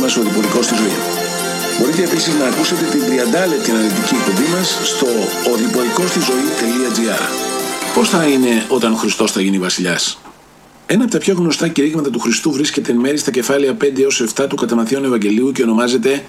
μας οδηπορικός στη ζωή. Μπορείτε επίσης να ακούσετε την 30 λεπτή αναλυτική εκπομπή μας στο οδηπορικοστιζωή.gr. Πώς θα είναι όταν ο Χριστός θα γίνει βασιλιάς? Ένα από τα πιο γνωστά κηρύγματα του Χριστού βρίσκεται εν μέρει στα κεφάλαια 5 έως 7 του κατά Ματθαίον Ευαγγελίου και ονομάζεται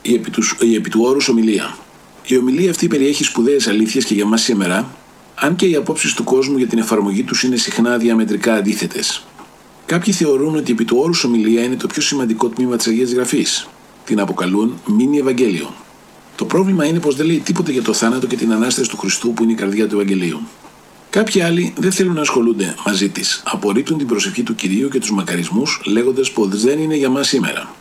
η επί του όρους ομιλία. Η ομιλία αυτή περιέχει σπουδαίες αλήθειες και για μας σήμερα, αν και οι απόψεις του κόσμου για την εφαρμογή τους είναι συχνά διαμετρικά αντίθετες. Κάποιοι θεωρούν ότι η επί του όρους ομιλία είναι το πιο σημαντικό τμήμα της Αγίας Γραφής. Την αποκαλούν μίνι Ευαγγέλιο. Το πρόβλημα είναι πως δεν λέει τίποτε για το θάνατο και την ανάσταση του Χριστού που είναι η καρδιά του Ευαγγελίου. Κάποιοι άλλοι δεν θέλουν να ασχολούνται μαζί της, απορρίπτουν την προσευχή του Κυρίου και τους μακαρισμούς λέγοντας πως δεν είναι για μας σήμερα.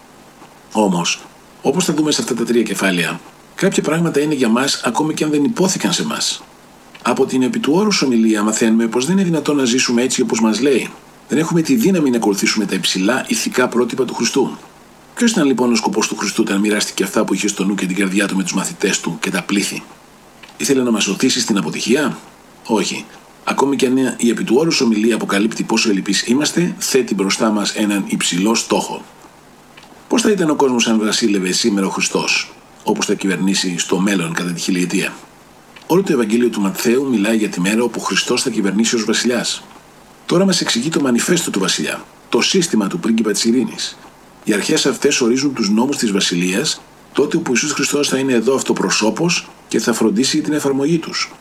Όμως, όπως θα δούμε σε αυτά τα 3 κεφάλαια, κάποια πράγματα είναι για μας ακόμη και αν δεν υπόθηκαν σε μας. Από την επί του όρους ομιλία μαθαίνουμε πως δεν είναι δυνατόν να ζήσουμε έτσι όπως μας λέει. Δεν έχουμε τη δύναμη να ακολουθήσουμε τα υψηλά ηθικά πρότυπα του Χριστού. Ποιος ήταν λοιπόν ο σκοπός του Χριστού όταν μοιράστηκε αυτά που είχε στο νου και την καρδιά του με τους μαθητές του και τα πλήθη? Ήθελε να μας οθήσει στην αποτυχία? Όχι. Ακόμη και αν η επί του όρους ομιλία αποκαλύπτει πόσο ελλειπείς είμαστε, θέτει μπροστά μας έναν υψηλό στόχο. Πώς θα ήταν ο κόσμος αν βασίλευε σήμερα ο Χριστός, όπως θα κυβερνήσει στο μέλλον κατά τη χιλιετία? Όλο το Ευαγγέλιο του Ματθαίου μιλάει για τη μέρα όπου ο Χριστός θα κυβερνήσει ως βασιλιάς. Τώρα μας εξηγεί το μανιφέστο του βασιλιά, το σύστημα του πρίγκιπα της ειρήνης. Οι αρχές αυτές ορίζουν τους νόμους της βασιλείας, τότε όπου ο Ιησούς Χριστός θα είναι εδώ αυτοπροσώπος και θα φροντίσει για την εφαρμογή τους.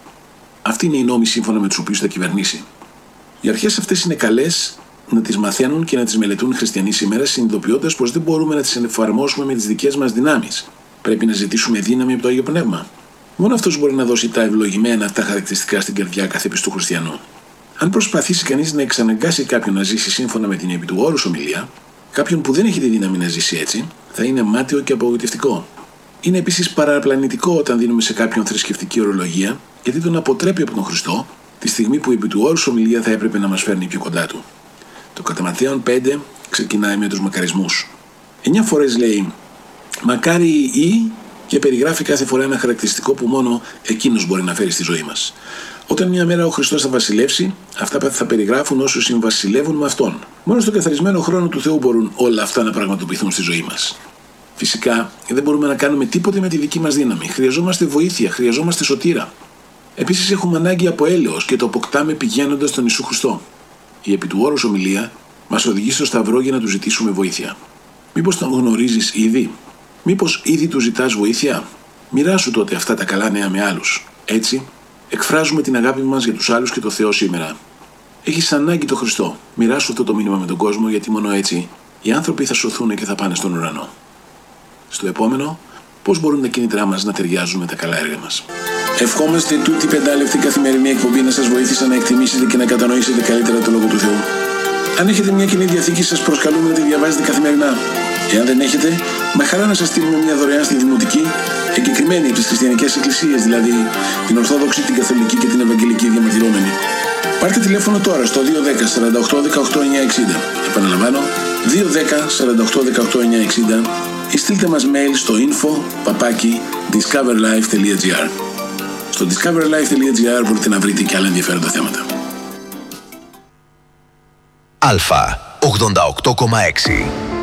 Αυτοί είναι οι νόμοι σύμφωνα με τους οποίους θα κυβερνήσει. Οι αρχές αυτές είναι καλές να τις μαθαίνουν και να τις μελετούν οι χριστιανοί σήμερα, συνειδητοποιώντας πως δεν μπορούμε να τις εφαρμόσουμε με τις δικές μας δυνάμεις. Πρέπει να ζητήσουμε δύναμη από το Άγιο Πνεύμα. Μόνο αυτός μπορεί να δώσει τα ευλογημένα αυτά χαρακτηριστικά στην καρδιά κάθε πιστού χριστιανού. Αν προσπαθήσει κανείς να εξαναγκάσει κάποιον να ζήσει σύμφωνα με την επί του όρους ομιλία, κάποιον που δεν έχει τη δύναμη να ζήσει έτσι, θα είναι μάταιο και απογοητευτικό. Είναι επίσης παραπλανητικό όταν δίνουμε σε κάποιον θρησκευτική ορολογία, γιατί τον αποτρέπει από τον Χριστό, τη στιγμή που η επί του όρους ομιλία θα έπρεπε να μας φέρνει πιο κοντά του. Το κατά Ματθαίον 5 ξεκινάει με τους μακαρισμούς. 9 φορές λέει «Μακάρι ή» και περιγράφει κάθε φορά ένα χαρακτηριστικό που μόνο εκείνος μπορεί να φέρει στη ζωή μας. Όταν μια μέρα ο Χριστός θα βασιλεύσει, αυτά θα περιγράφουν όσους συμβασιλεύουν με Αυτόν. Μόνο στον καθαρισμένο χρόνο του Θεού μπορούν όλα αυτά να πραγματοποιηθούν στη ζωή μας. Φυσικά, δεν μπορούμε να κάνουμε τίποτε με τη δική μας δύναμη. Χρειαζόμαστε βοήθεια, χρειαζόμαστε σωτήρα. Επίσης, έχουμε ανάγκη από έλεος και το αποκτάμε πηγαίνοντας στον Ιησού Χριστό. Η επί του όρους ομιλία μας οδηγεί στο Σταυρό για να του ζητήσουμε βοήθεια. Μήπως τον γνωρίζεις ήδη? Μήπως ήδη του ζητάς βοήθεια? Μοιράσου τότε αυτά τα καλά νέα με άλλους. Έτσι, εκφράζουμε την αγάπη μας για τους άλλους και το Θεό σήμερα. Έχεις ανάγκη το Χριστό. Μοιράσου αυτό το μήνυμα με τον κόσμο, γιατί μόνο έτσι οι άνθρωποι θα σωθούν και θα πάνε στον ουρανό. Στο επόμενο, πώς μπορούν τα κίνητρά μας να ταιριάζουν με τα καλά έργα μας. Ευχόμαστε τούτη 5 λεπτή καθημερινή εκπομπή να σας βοήθησε να εκτιμήσετε και να κατανοήσετε καλύτερα το Λόγο του Θεού. Αν έχετε μια Κοινή Διαθήκη, σας προσκαλούμε να τη διαβάζετε καθημερινά. Εάν δεν έχετε, με χαρά να σας στείλουμε μια δωρεάν στη Δημοτική, εγκεκριμένη από τις χριστιανικές εκκλησίες, δηλαδή την Ορθόδοξη, την Καθολική και την Ευαγγελική διαμαρτυρόμενη. Πάρτε τηλέφωνο τώρα στο 210 48 18 960. Επαναλαμβάνω, 210 48 18 960 ή στείλτε μας mail στο info@discoverlife.gr. Στο discoverlife.gr μπορείτε να βρείτε και άλλα ενδιαφέροντα θέματα. Αλφα 88,6